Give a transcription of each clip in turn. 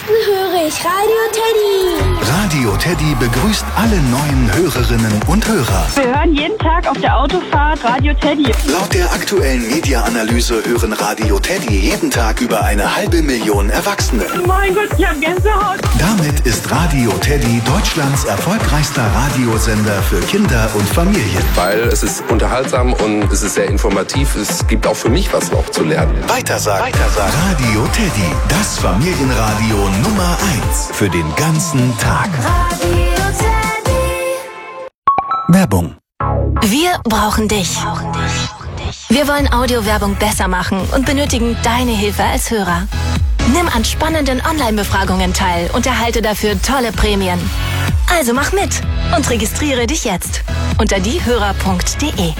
höre ich Radio Teddy. Radio Teddy begrüßt alle neuen Hörerinnen und Hörer. Wir hören jeden Tag auf der Autofahrt Radio Teddy. Laut der aktuellen Media-Analyse hören Radio Teddy jeden Tag über 500.000 Erwachsene. Mein Gott, ich hab Gänsehaut. Damit ist Radio Teddy Deutschlands erfolgreichster Radiosender für Kinder und Familien. Weil es ist unterhaltsam und es ist sehr informativ. Es gibt auch für mich was noch zu lernen. Weitersagen. Radio Teddy, das Familienradio Nummer 1 für den ganzen Tag. Radio Teddy. Werbung. Wir brauchen dich. Wir wollen Audiowerbung besser machen und benötigen deine Hilfe als Hörer. Nimm an spannenden Online-Befragungen teil und erhalte dafür tolle Prämien. Also mach mit und registriere dich jetzt unter diehörer.de.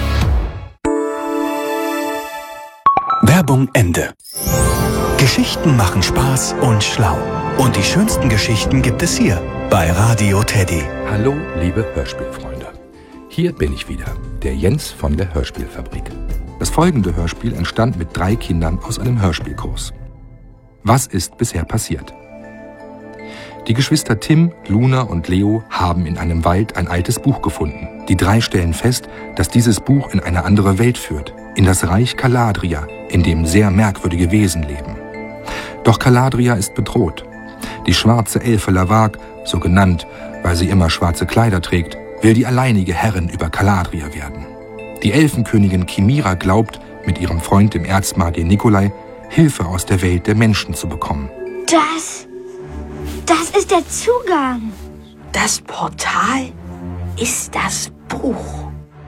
Werbung Ende. Geschichten machen Spaß und schlau. Und die schönsten Geschichten gibt es hier bei Radio Teddy. Hallo, liebe Hörspielfreunde. Hier bin ich wieder, der Jens von der Hörspielfabrik. Das folgende Hörspiel entstand mit 3 Kindern aus einem Hörspielkurs. Was ist bisher passiert? Die Geschwister Tim, Luna und Leo haben in einem Wald ein altes Buch gefunden. Die 3 stellen fest, dass dieses Buch in eine andere Welt führt, in das Reich Caladria, in dem sehr merkwürdige Wesen leben. Doch Caladria ist bedroht. Die schwarze Elfe Lavag, so genannt, weil sie immer schwarze Kleider trägt, will die alleinige Herrin über Caladria werden. Die Elfenkönigin Chimira glaubt, mit ihrem Freund dem Erzmagier Nikolai Hilfe aus der Welt der Menschen zu bekommen. Das ist der Zugang. Das Portal ist das Buch.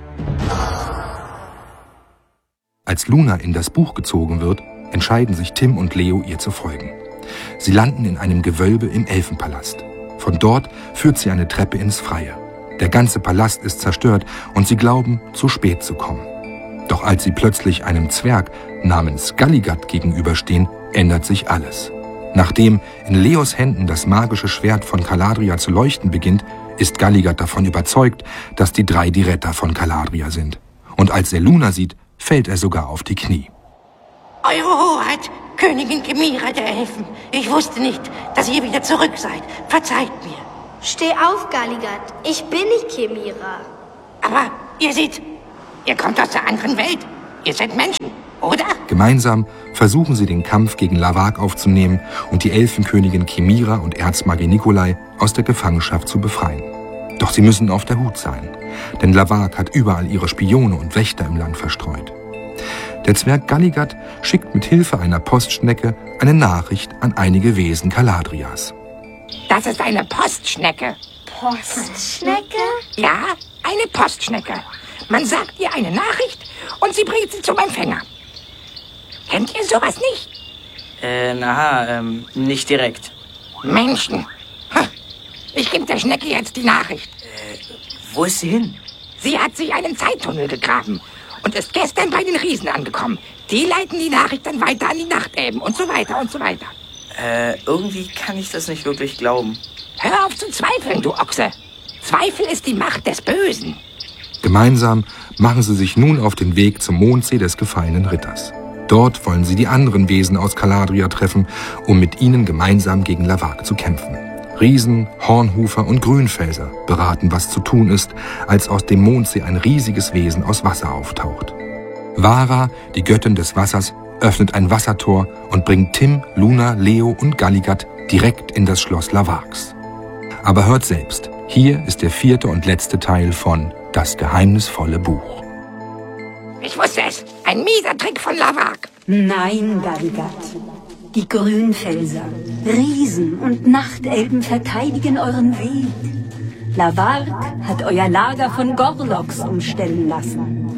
Als Luna in das Buch gezogen wird, entscheiden sich Tim und Leo, ihr zu folgen. Sie landen in einem Gewölbe im Elfenpalast. Von dort führt sie eine Treppe ins Freie. Der ganze Palast ist zerstört und sie glauben, zu spät zu kommen. Doch als sie plötzlich einem Zwerg namens Galligat gegenüberstehen, ändert sich alles. Nachdem in Leos Händen das magische Schwert von Caladria zu leuchten beginnt, ist Galligat davon überzeugt, dass die 3 die Retter von Caladria sind. Und als er Luna sieht, fällt er sogar auf die Knie. Eure Hoheit, Königin Chimira der Elfen. Ich wusste nicht, dass ihr wieder zurück seid. Verzeiht mir. Steh auf, Galligat. Ich bin nicht Chimira. Aber ihr kommt aus der anderen Welt. Ihr seid Menschen, oder? Gemeinsam versuchen sie den Kampf gegen Lavag aufzunehmen und die Elfenkönigin Chimira und Erzmagier Nikolai aus der Gefangenschaft zu befreien. Doch sie müssen auf der Hut sein, denn Lavag hat überall ihre Spione und Wächter im Land verstreut. Der Zwerg Galligat schickt mit Hilfe einer Postschnecke eine Nachricht an einige Wesen Caladrias. Das ist eine Postschnecke. Postschnecke? Ja, eine Postschnecke. Man sagt ihr eine Nachricht und sie bringt sie zum Empfänger. Kennt ihr sowas nicht? Nicht direkt. Menschen. Ich gebe der Schnecke jetzt die Nachricht. Wo ist sie hin? Sie hat sich einen Zeittunnel gegraben und ist gestern bei den Riesen angekommen. Die leiten die Nachricht dann weiter an die Nachtelben und so weiter und so weiter. Irgendwie kann ich das nicht wirklich glauben. Hör auf zu zweifeln, du Ochse. Zweifel ist die Macht des Bösen. Gemeinsam machen sie sich nun auf den Weg zum Mondsee des gefallenen Ritters. Dort wollen sie die anderen Wesen aus Caladria treffen, um mit ihnen gemeinsam gegen Lavag zu kämpfen. Riesen, Hornhufer und Grünfelser beraten, was zu tun ist, als aus dem Mondsee ein riesiges Wesen aus Wasser auftaucht. Vara, die Göttin des Wassers, öffnet ein Wassertor und bringt Tim, Luna, Leo und Galligat direkt in das Schloss Lavags. Aber hört selbst, hier ist der 4. und letzte Teil von Das geheimnisvolle Buch. Ich wusste es. Ein mieser Trick von Lavag. Nein, Galligat. Die Grünfelser, Riesen und Nachtelben verteidigen euren Weg. Lavag hat euer Lager von Gorloks umstellen lassen.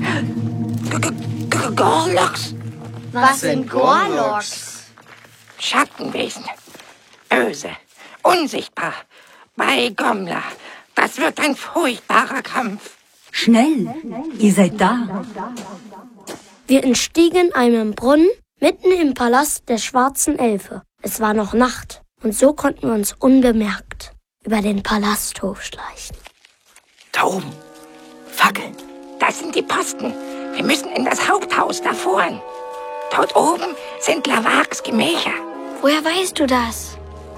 Gorloks? Was sind Gorloks? Schattenwesen. Böse. Unsichtbar. Bei Gomla. Das wird ein furchtbarer Kampf. Schnell, ihr seid da. Wir entstiegen einem Brunnen mitten im Palast der schwarzen Elfe. Es war noch Nacht und so konnten wir uns unbemerkt über den Palasthof schleichen. Da oben. Fackeln. Das sind die Posten. Wir müssen in das Haupthaus davor. Dort oben sind Lavags Gemächer. Woher weißt du das?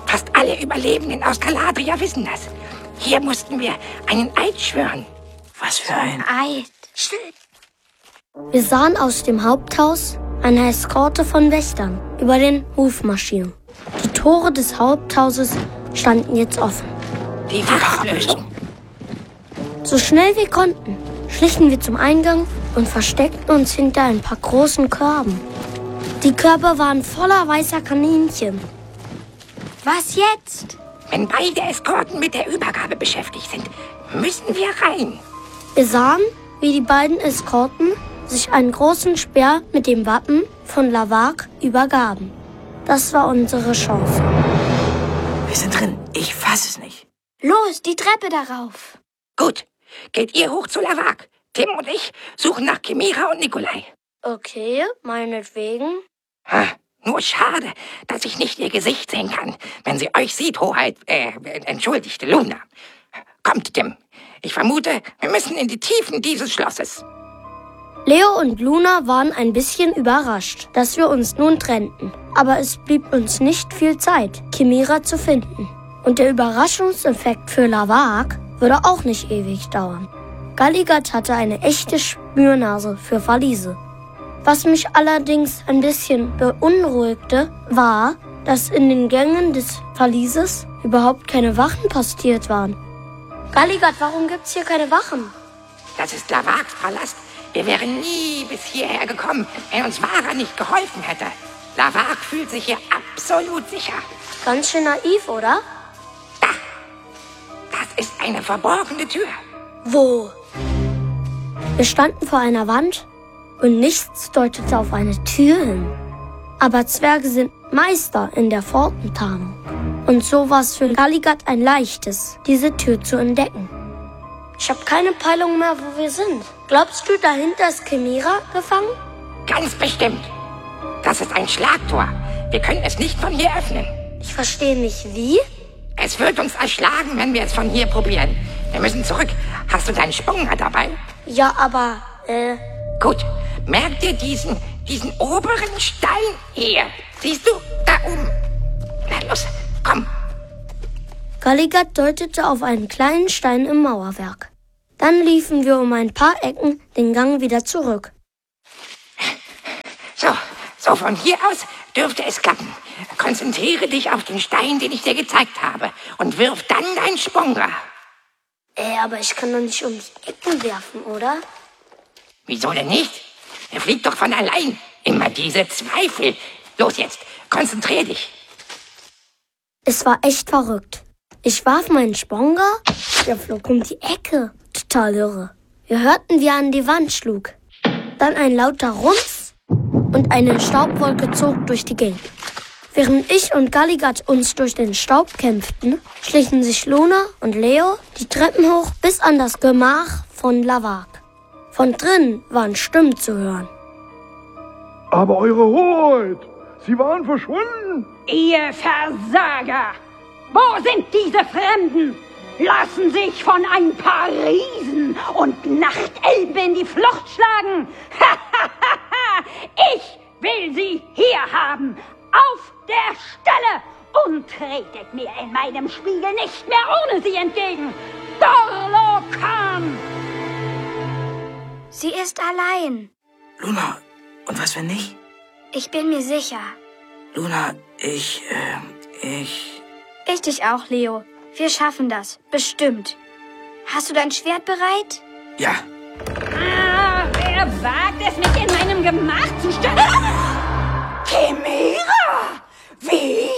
Fast alle Überlebenden aus Galadria wissen das. Hier mussten wir einen Eid schwören. Was für ein Eid. Still. Wir sahen aus dem Haupthaus eine Eskorte von Wächtern über den Hufmarschieren. Die Tore des Haupthauses standen jetzt offen. Die Wachablösung. So schnell wir konnten, schlichen wir zum Eingang und versteckten uns hinter ein paar großen Körben. Die Körbe waren voller weißer Kaninchen. Was jetzt? Wenn beide Eskorten mit der Übergabe beschäftigt sind, müssen wir rein. Wir sahen, wie die beiden Eskorten sich einen großen Speer mit dem Wappen von Lavag übergaben. Das war unsere Chance. Wir sind drin. Ich fass es nicht. Los, die Treppe darauf. Gut, geht ihr hoch zu Lavag. Tim und ich suchen nach Chimera und Nikolai. Okay, meinetwegen. Nur schade, dass ich nicht ihr Gesicht sehen kann, wenn sie euch sieht, Hoheit, entschuldigte Luna. Kommt, Tim. Ich vermute, wir müssen in die Tiefen dieses Schlosses. Leo und Luna waren ein bisschen überrascht, dass wir uns nun trennten. Aber es blieb uns nicht viel Zeit, Chimera zu finden. Und der Überraschungseffekt für Lavag würde auch nicht ewig dauern. Galigad hatte eine echte Spürnase für Verliese. Was mich allerdings ein bisschen beunruhigte, war, dass in den Gängen des Verlieses überhaupt keine Wachen postiert waren. Galigad, warum gibt's hier keine Wachen? Das ist Lavags Palast. Wir wären nie bis hierher gekommen, wenn uns Vara nicht geholfen hätte. Lavag fühlt sich hier absolut sicher. Ganz schön naiv, oder? Das ist eine verborgene Tür. Wo? Wir standen vor einer Wand und nichts deutete auf eine Tür hin. Aber Zwerge sind Meister in der Pfortentarnung. Und so war es für Galigad ein leichtes, diese Tür zu entdecken. Ich habe keine Peilung mehr, wo wir sind. Glaubst du, dahinter ist Chimera gefangen? Ganz bestimmt. Das ist ein Schlagtor. Wir können es nicht von hier öffnen. Ich verstehe nicht, wie? Es wird uns erschlagen, wenn wir es von hier probieren. Wir müssen zurück. Hast du deinen Spunger dabei? Ja, aber, Gut. Merk dir diesen oberen Stein hier. Siehst du? Da oben. Na los, komm. Galigad deutete auf einen kleinen Stein im Mauerwerk. Dann liefen wir um ein paar Ecken den Gang wieder zurück. So von hier aus dürfte es klappen. Konzentriere dich auf den Stein, den ich dir gezeigt habe, und wirf dann deinen Spunger. Aber ich kann doch nicht um die Ecken werfen, oder? Wieso denn nicht? Er fliegt doch von allein. Immer diese Zweifel. Los jetzt, konzentrier dich. Es war echt verrückt. Ich warf meinen Spunger, der flog um die Ecke. Total irre. Wir hörten, wie er an die Wand schlug. Dann ein lauter Rums und eine Staubwolke zog durch die Gegend. Während ich und Galigad uns durch den Staub kämpften, schlichen sich Luna und Leo die Treppen hoch bis an das Gemach von Lavag. Von drinnen waren Stimmen zu hören. Aber Eure Hoheit, Sie waren verschwunden. Ihr Versager! Wo sind diese Fremden? Lassen sich von ein paar Riesen und Nachtelben in die Flucht schlagen. Ich will sie hier haben, auf der Stelle, und tretet mir in meinem Spiegel nicht mehr ohne sie entgegen. Dorlokan! Sie ist allein. Luna, und was wenn nicht? Ich bin mir sicher. Luna, ich Ich dich auch, Leo. Wir schaffen das. Bestimmt. Hast du dein Schwert bereit? Ja. Wer wagt es, mich in meinem Gemach zu stören? Chimera! Wie?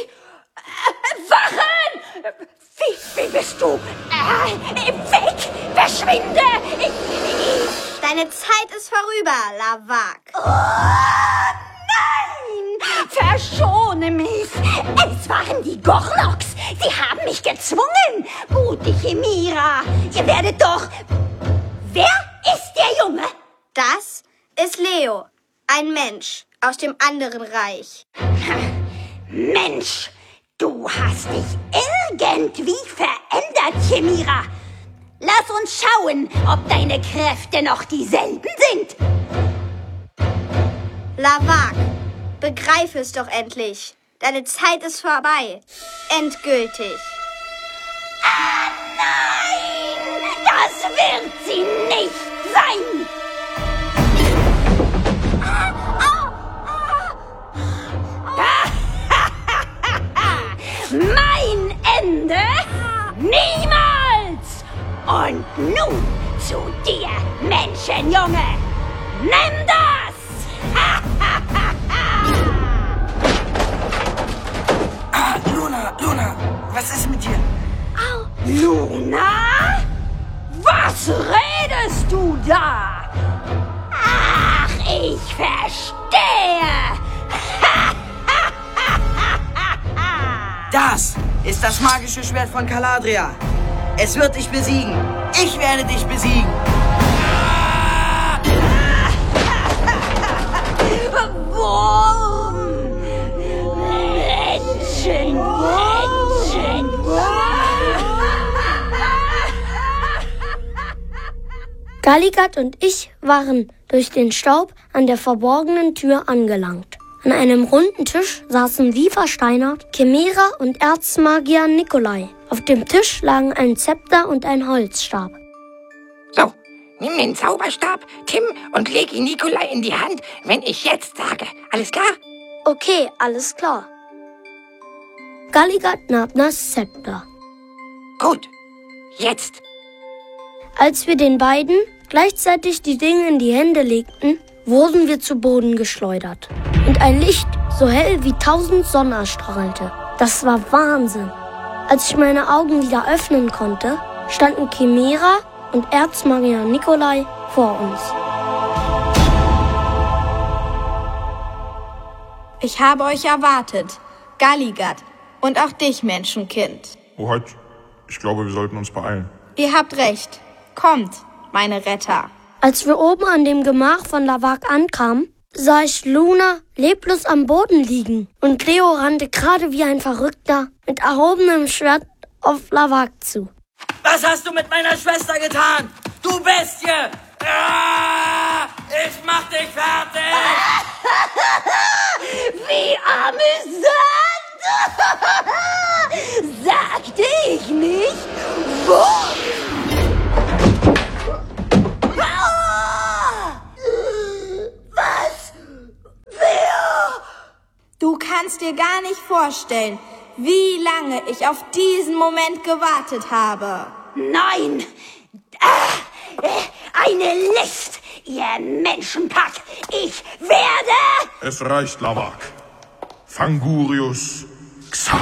Wachen! Wie bist du? Weg! Verschwinde! Deine Zeit ist vorüber, Lavag. Oh, nein! Verschone mich! Es waren die Gorloks! Sie haben mich gezwungen! Gute Chimera! Ihr werdet doch... Wer ist der Junge? Das ist Leo, ein Mensch aus dem anderen Reich. Mensch, du hast dich irgendwie verändert, Chimera. Lass uns schauen, ob deine Kräfte noch dieselben sind. Lavag, begreif es doch endlich. Deine Zeit ist vorbei. Endgültig. Ah, nein! Das wird sie nicht sein! Mein Ende? Niemals! Und nun zu dir, Menschenjunge! Nimm das! Luna, was ist mit dir? Luna? Was redest du da? Ach, ich verstehe! Das ist das magische Schwert von Caladria. Es wird dich besiegen. Ich werde dich besiegen. Wurm! Menschen! Galligat und ich waren durch den Staub an der verborgenen Tür angelangt. An einem runden Tisch saßen wie versteinert Chimera und Erzmagier Nikolai. Auf dem Tisch lagen ein Zepter und ein Holzstab. So, nimm den Zauberstab, Tim, und leg ihn Nikolai in die Hand, wenn ich jetzt sage. Alles klar? Okay, alles klar. Galligat nahm das Zepter. Gut, jetzt. Als wir den beiden gleichzeitig die Dinge in die Hände legten, wurden wir zu Boden geschleudert. Und ein Licht so hell wie 1000 Sonnen erstrahlte. Das war Wahnsinn. Als ich meine Augen wieder öffnen konnte, standen Chimera und Erzmagier Nikolai vor uns. Ich habe euch erwartet, Galligat, und auch dich, Menschenkind. Hoheit, ich glaube, wir sollten uns beeilen. Ihr habt recht. Kommt, meine Retter. Als wir oben an dem Gemach von Lavag ankamen, sah ich Luna leblos am Boden liegen. Und Leo rannte gerade wie ein Verrückter mit erhobenem Schwert auf Lavag zu. Was hast du mit meiner Schwester getan? Du Bestie! Ich mach dich fertig! Wie amüsant! Sagte ich nicht? Wo? Was? Wer? Du kannst dir gar nicht vorstellen, wie lange ich auf diesen Moment gewartet habe. Nein! Eine List, ihr Menschenpack! Ich werde... Es reicht, Lavag. Fangurius